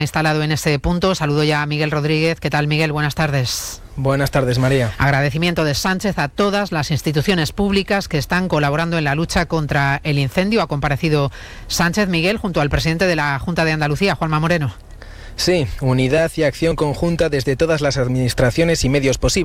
Instalado en ese punto, saludo ya a Miguel Rodríguez. ¿Qué tal, Miguel? Buenas tardes. Buenas tardes, María. Agradecimiento de Sánchez a todas las instituciones públicas que están colaborando en la lucha contra el incendio. Ha comparecido Sánchez, Miguel, junto al presidente de la Junta de Andalucía, Juanma Moreno. Sí, unidad y acción conjunta desde todas las administraciones y medios posibles.